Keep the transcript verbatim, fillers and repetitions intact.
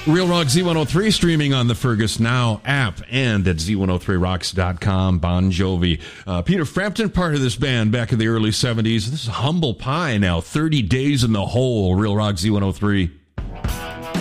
Real Rock Z one oh three streaming on the Fergus Now app and at Z one oh three rocks dot com. Bon Jovi. Uh, Peter Frampton, part of this band back in the early seventies. This is Humble Pie now. thirty days in the Hole. Real Rock Z one oh three.